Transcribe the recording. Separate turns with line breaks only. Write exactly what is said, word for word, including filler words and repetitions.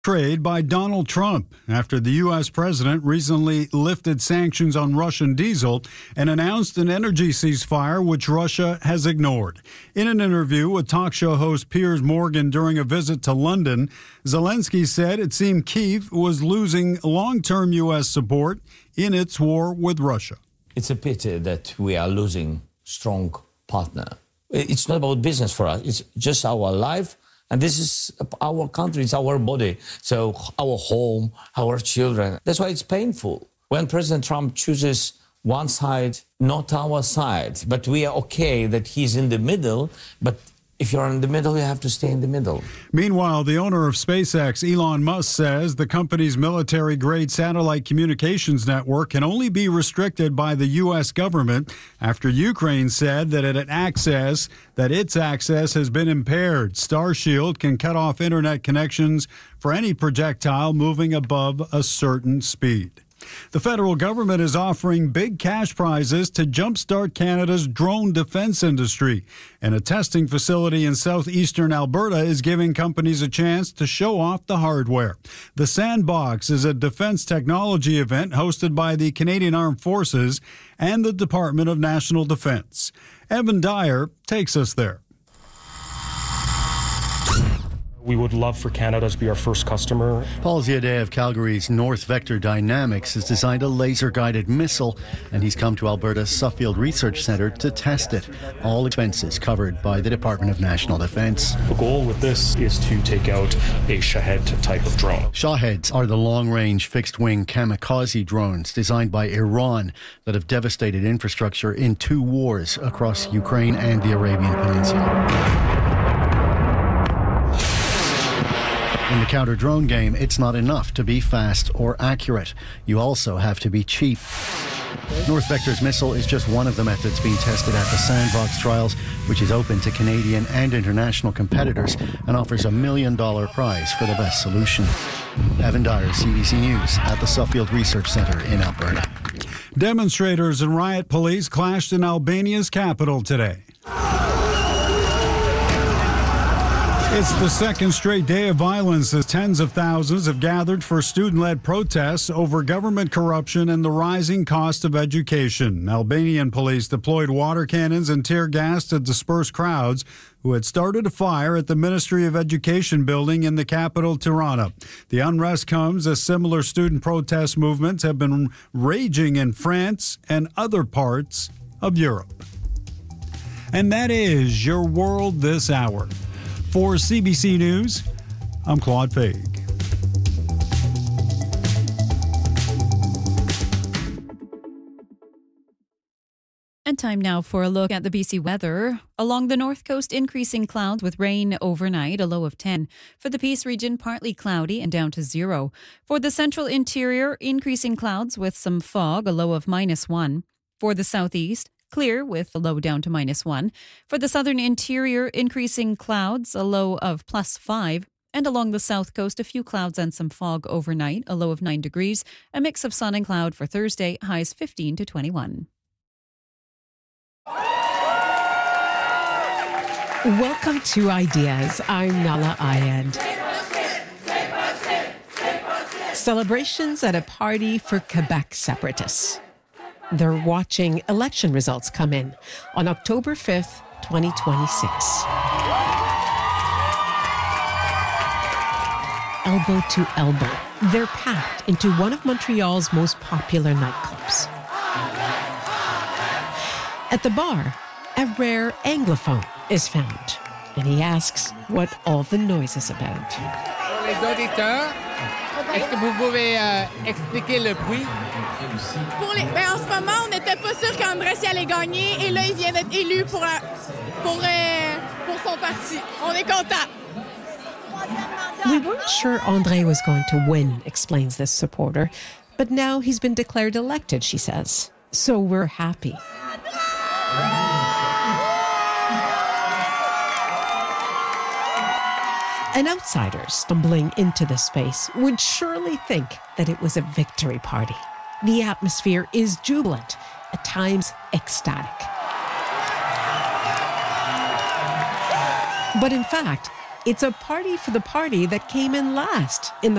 Trade by Donald Trump after the U S president recently lifted sanctions on Russian diesel and announced an energy ceasefire which Russia has ignored. In an interview with talk show host Piers Morgan during a visit to London, Zelensky said it seemed Kyiv was losing long-term U S support in its war with Russia.
It's a pity that we are losing strong partner. It's not about business for us. It's just our life. And this is our country, it's our body, so our home, our children. That's why it's painful when President Trump chooses one side, not our side. But we are okay that he's in the middle, but if you're in the middle, you have to stay in the middle.
Meanwhile, the owner of SpaceX, Elon Musk, says the company's military-grade satellite communications network can only be restricted by the U S government after Ukraine said that it had access, that its access has been impaired. Starshield can cut off internet connections for any projectile moving above a certain speed. The federal government is offering big cash prizes to jumpstart Canada's drone defense industry, and a testing facility in southeastern Alberta is giving companies a chance to show off the hardware. The Sandbox is a defense technology event hosted by the Canadian Armed Forces and the Department of National Defense. Evan Dyer takes us there.
We would love for Canada to be our first customer.
Paul Ziadeh of Calgary's North Vector Dynamics has designed a laser-guided missile, and he's come to Alberta's Suffield Research Centre to test it. All expenses covered by the Department of National Defence.
The goal with this is to take out a Shahed type of drone.
Shaheds are the long-range fixed-wing kamikaze drones designed by Iran that have devastated infrastructure in two wars across Ukraine and the Arabian Peninsula. In the counter-drone game, it's not enough to be fast or accurate. You also have to be cheap. North Vector's missile is just one of the methods being tested at the Sandbox trials, which is open to Canadian and international competitors and offers a million-dollar prize for the best solution. Evan Dyer, C B C News, at the Suffield Research Centre in Alberta.
Demonstrators and riot police clashed in Albania's capital today. It's the second straight day of violence as tens of thousands have gathered for student-led protests over government corruption and the rising cost of education. Albanian police deployed water cannons and tear gas to disperse crowds who had started a fire at the Ministry of Education building in the capital, Tirana. The unrest comes as similar student protest movements have been raging in France and other parts of Europe. And that is your world this hour. For C B C News, I'm Claude Faig.
And time now for a look at the B C weather. Along the north coast, increasing clouds with rain overnight, a low of ten. For the Peace region, partly cloudy and down to zero. For the central interior, increasing clouds with some fog, a low of minus one. For the southeast, clear with a low down to minus one. For the southern interior, increasing clouds, a low of plus five. And along the south coast, a few clouds and some fog overnight, a low of nine degrees. A mix of sun and cloud for Thursday, highs fifteen to twenty-one.
Welcome to Ideas. I'm Nala Ayed. Celebrations at a party for Quebec separatists. They're watching election results come in on October fifth, twenty twenty-six. Elbow to elbow, they're packed into one of Montreal's most popular nightclubs. At the bar, a rare Anglophone is found, and he asks what all the noise is about.
Les auditeurs, est-ce que vous pouvez euh, expliquer le bruit?
Pour les, ben en ce moment, on n'était pas sûr qu'Andrés allait gagner, et là, il vient d'être élu pour, pour, euh, pour son parti. On est content.
We weren't sure André was going to win, explains this supporter, but now he's been declared elected, she says. So we're happy. An outsider stumbling into the space would surely think that it was a victory party. The atmosphere is jubilant, at times ecstatic. But in fact, It's a party for the party that came in last in the